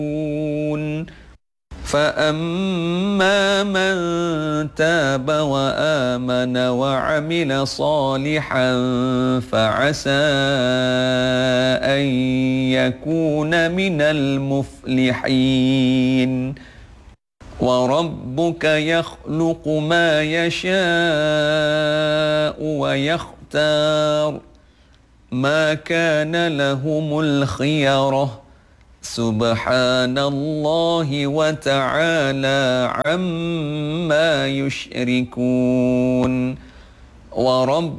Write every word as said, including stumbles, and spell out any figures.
فأما من تاب وآمن وعمل صالحا فعسى أن يكون من المفلحين وربك يخلق ما يشاء ويختار ما كان لهم الخيرة سبحان الله وتعالى عما يشركون ورب